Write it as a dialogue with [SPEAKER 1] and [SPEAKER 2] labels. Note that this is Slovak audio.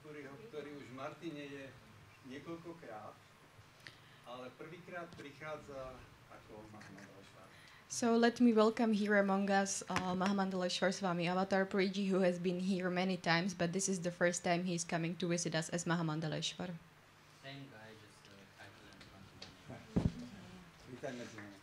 [SPEAKER 1] Puriho, ktorý už v Martine je niekoľkokrát, ale prvýkrát prichádza ako Mahamandaleshvara.
[SPEAKER 2] So let me welcome here among us Mahamandaleshwar Swami Avatar Puriji, who has been here many times, but this is the first time he's coming to visit us as Mahamandaleshwar.
[SPEAKER 3] Same guy, just title and front name.
[SPEAKER 1] Vítaj medzi nami.